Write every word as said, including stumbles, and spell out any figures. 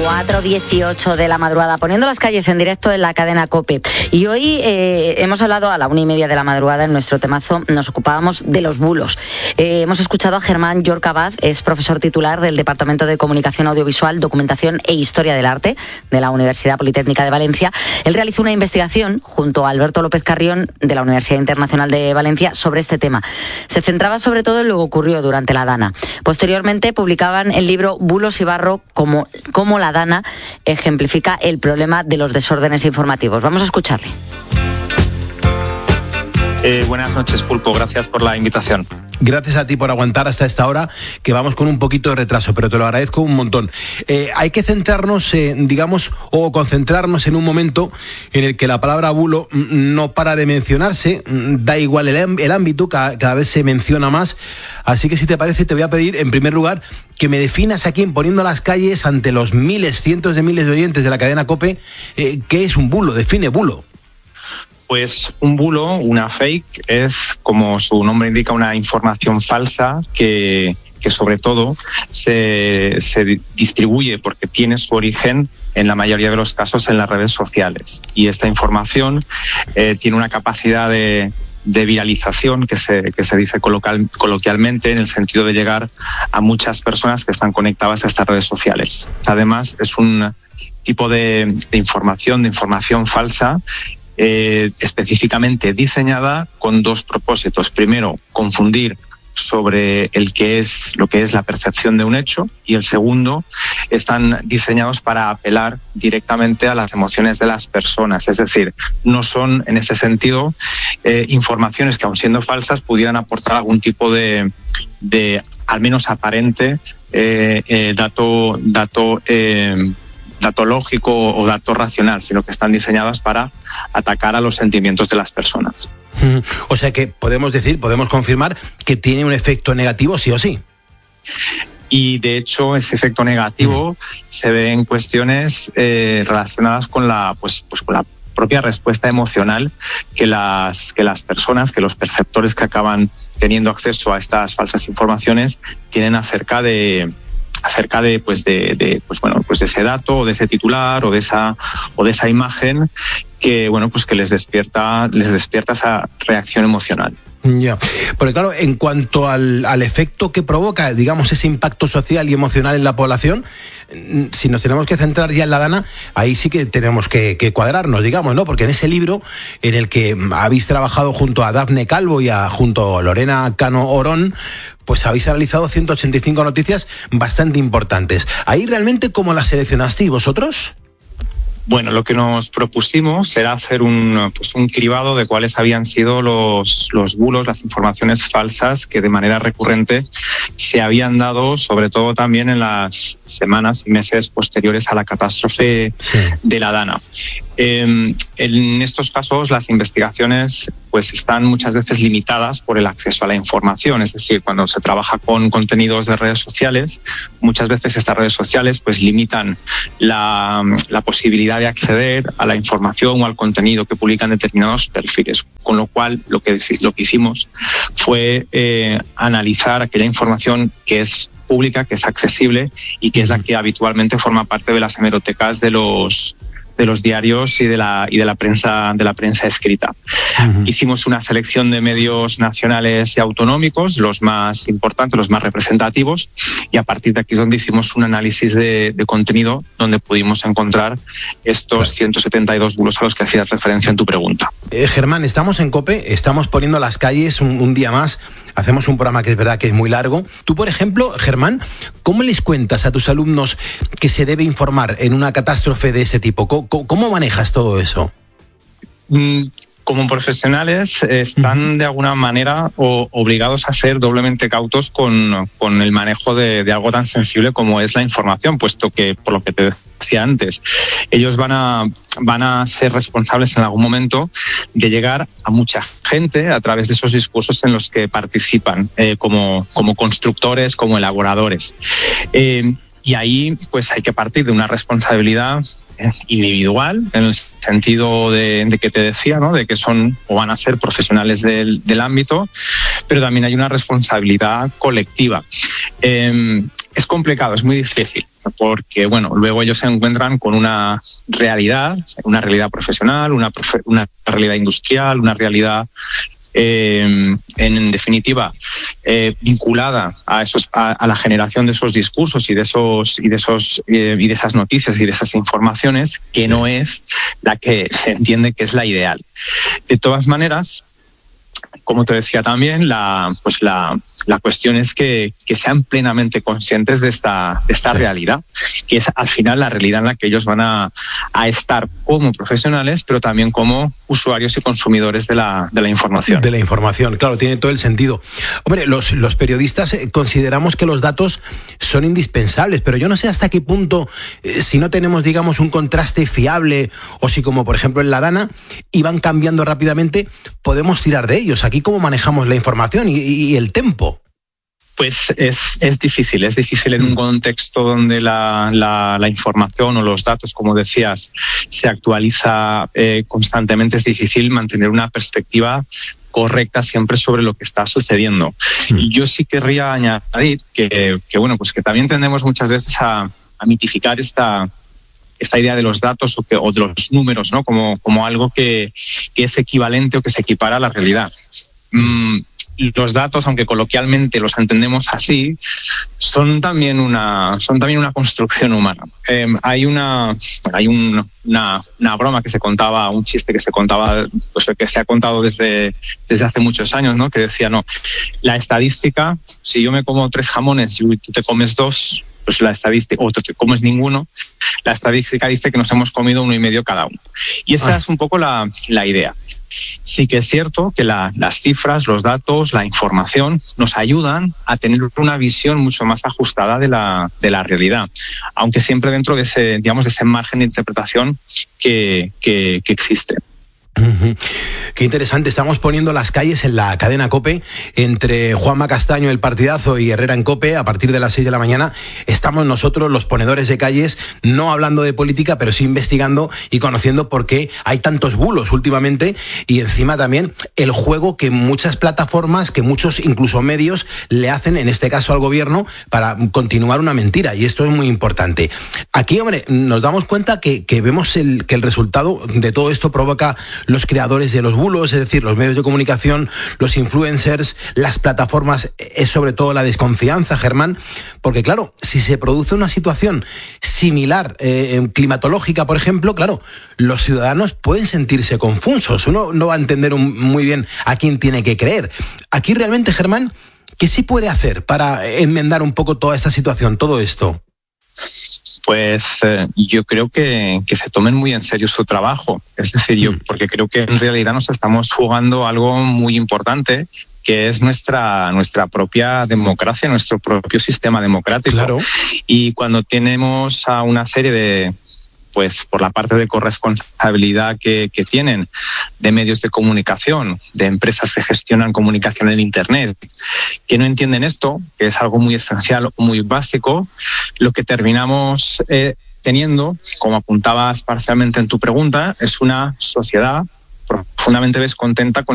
cuatro dieciocho de la madrugada, poniendo las calles en directo en la cadena COPE. Y hoy eh, hemos hablado a la una y media de la madrugada en nuestro temazo, nos ocupábamos de los bulos. Eh, hemos escuchado a Germán Yorca Abad, es profesor titular del Departamento de Comunicación Audiovisual, Documentación e Historia del Arte de la Universidad Politécnica de Valencia. Él realizó una investigación junto a Alberto López Carrión de la Universidad Internacional de Valencia sobre este tema. Se centraba sobre todo en lo que ocurrió durante la Dana. Posteriormente publicaban el libro Bulos y Barro, como, como la Dana ejemplifica el problema de los desórdenes informativos. Vamos a escucharle. Eh, buenas noches, Pulpo. Gracias por la invitación. Gracias a ti por aguantar hasta esta hora, que vamos con un poquito de retraso, pero te lo agradezco un montón. Eh, hay que centrarnos, eh, digamos, o concentrarnos en un momento en el que la palabra bulo no para de mencionarse, da igual el, el ámbito, cada, cada vez se menciona más. Así que si te parece, te voy a pedir, en primer lugar, que me definas aquí, en Poniendo las Calles, ante los miles, cientos de miles de oyentes de la cadena COPE, eh, ¿qué es un bulo? Define bulo. Pues un bulo, una fake, es, como su nombre indica, una información falsa que, que sobre todo se, se distribuye porque tiene su origen en la mayoría de los casos en las redes sociales. Y esta información eh, tiene una capacidad de, de viralización que se, que se dice colocal, coloquialmente, en el sentido de llegar a muchas personas que están conectadas a estas redes sociales. Además, es un tipo de, de información, de información falsa, Eh, específicamente diseñada con dos propósitos. Primero, confundir sobre el que es lo que es la percepción de un hecho, y el segundo, están diseñados para apelar directamente a las emociones de las personas. Es decir, no son en ese sentido eh, informaciones que, aun siendo falsas, pudieran aportar algún tipo de, de al menos aparente eh, eh, dato dato eh, dato lógico o dato racional, sino que están diseñadas para atacar a los sentimientos de las personas. O sea que podemos decir, podemos confirmar que tiene un efecto negativo sí o sí. Y de hecho ese efecto negativo mm. se ve en cuestiones eh, relacionadas con la, pues, pues con la propia respuesta emocional que las, que las personas, que los perceptores que acaban teniendo acceso a estas falsas informaciones tienen acerca de acerca de pues de, de pues bueno pues de ese dato o de ese titular o de esa o de esa imagen que bueno pues que les despierta les despierta esa reacción emocional. Ya, porque claro, en cuanto al, al efecto que provoca, digamos, ese impacto social y emocional en la población, si nos tenemos que centrar ya en la Dana, ahí sí que tenemos que, que cuadrarnos, digamos, ¿no? Porque en ese libro, en el que habéis trabajado junto a Dafne Calvo y a, junto a Lorena Cano Orón, pues habéis analizado ciento ochenta y cinco noticias bastante importantes. ¿Ahí realmente cómo las seleccionasteis vosotros? Bueno, lo que nos propusimos era hacer un, pues un cribado de cuáles habían sido los, los bulos, las informaciones falsas que de manera recurrente se habían dado, sobre todo también en las semanas y meses posteriores a la catástrofe sí. de la Dana. Eh, en estos casos las investigaciones pues están muchas veces limitadas por el acceso a la información, es decir, cuando se trabaja con contenidos de redes sociales, muchas veces estas redes sociales pues limitan la, la posibilidad de acceder a la información o al contenido que publican determinados perfiles, con lo cual lo que, lo que hicimos fue eh, analizar aquella información que es pública, que es accesible y que es la que habitualmente forma parte de las hemerotecas de los de los diarios y de la y de la prensa de la prensa escrita. Uh-huh. Hicimos una selección de medios nacionales y autonómicos, los más importantes, los más representativos, y a partir de aquí es donde hicimos un análisis de, de contenido donde pudimos encontrar estos ciento setenta y dos bulos a los que hacías referencia en tu pregunta. Eh, Germán, estamos en COPE, estamos poniendo las calles un, un día más. Hacemos un programa que es verdad que es muy largo. Tú, por ejemplo, Germán, ¿cómo les cuentas a tus alumnos que se debe informar en una catástrofe de este tipo? ¿Cómo, cómo manejas todo eso? Como profesionales están uh-huh. de alguna manera o, obligados a ser doblemente cautos con, con el manejo de, de algo tan sensible como es la información, puesto que, por lo que te decía antes, ellos van a, van a ser responsables en algún momento de llegar a mucha gente a través de esos discursos en los que participan eh, como, como constructores, como elaboradores. Eh, y ahí pues hay que partir de una responsabilidad individual, en el sentido de, de que te decía, ¿no? De que son o van a ser profesionales del, del ámbito, pero también hay una responsabilidad colectiva. Eh, es complicado, es muy difícil. porque bueno, luego ellos se encuentran con una realidad, una realidad profesional, una, profe- una realidad industrial, una realidad Eh, en definitiva eh, vinculada a esos a, a la generación de esos discursos y de esos y de esos eh, y de esas noticias y de esas informaciones, que no es la que se entiende que es la ideal. De todas maneras, como te decía también, la pues la, la cuestión es que, que sean plenamente conscientes de esta, de esta sí. realidad, que es al final la realidad en la que ellos van a, a estar como profesionales, pero también como usuarios y consumidores de la, de la información. De la información, claro, tiene todo el sentido. Hombre, los, los periodistas consideramos que los datos son indispensables, pero yo no sé hasta qué punto, eh, si no tenemos, digamos, un contraste fiable, o si como por ejemplo en la Dana, iban cambiando rápidamente, podemos tirar de ellos. Aquí, ¿cómo manejamos la información y, y el tempo? Pues es, es difícil, es difícil en un contexto donde la, la, la información o los datos, como decías, se actualiza eh, constantemente. Es difícil mantener una perspectiva correcta siempre sobre lo que está sucediendo. Mm. Y yo sí querría añadir que, que, bueno, pues que también tendemos muchas veces a, a mitificar esta... esta idea de los datos o, que, o de los números, ¿no? Como, como algo que, que es equivalente o que se equipara a la realidad. Mm, los datos, aunque coloquialmente los entendemos así, son también una, son también una construcción humana. Eh, hay una, bueno, hay un, una, una broma que se contaba, un chiste que se contaba, pues que se ha contado desde, desde hace muchos años, ¿no? Que decía, no, la estadística, si yo me como tres jamones y tú te comes dos, pues la estadística, o te comes ninguno, la estadística dice que nos hemos comido uno y medio cada uno. Y esta ah. es un poco la, la idea. Sí que es cierto que la, las cifras, los datos, la información nos ayudan a tener una visión mucho más ajustada de la, de la realidad, aunque siempre dentro de ese, digamos, de ese margen de interpretación que, que, que existe. Uh-huh. Qué interesante, estamos poniendo las calles en la cadena COPE entre Juanma Castaño, el partidazo, y Herrera en COPE a partir de las seis de la mañana. Estamos nosotros, los ponedores de calles, no hablando de política, pero sí investigando y conociendo por qué hay tantos bulos últimamente, y encima también el juego que muchas plataformas, que muchos incluso medios le hacen, en este caso al gobierno, para continuar una mentira, y esto es muy importante. Aquí, hombre, nos damos cuenta que, que vemos el, que el resultado de todo esto provoca los creadores de los bulos, es decir, los medios de comunicación, los influencers, las plataformas, es sobre todo la desconfianza, Germán, porque claro, si se produce una situación similar, eh, climatológica, por ejemplo, claro, los ciudadanos pueden sentirse confusos, uno no va a entender un, muy bien a quién tiene que creer. Aquí realmente, Germán, ¿qué sí puede hacer para enmendar un poco toda esta situación, todo esto? Pues eh, yo creo que, que se tomen muy en serio su trabajo. Es decir, yo porque creo que en realidad nos estamos jugando algo muy importante, que es nuestra, nuestra propia democracia, nuestro propio sistema democrático. Claro. Y cuando tenemos a una serie de, pues por la parte de corresponsabilidad que, que tienen de medios de comunicación, de empresas que gestionan comunicación en Internet, que no entienden esto, que es algo muy esencial, muy básico, lo que terminamos eh, teniendo, como apuntabas parcialmente en tu pregunta, es una sociedad profundamente descontenta con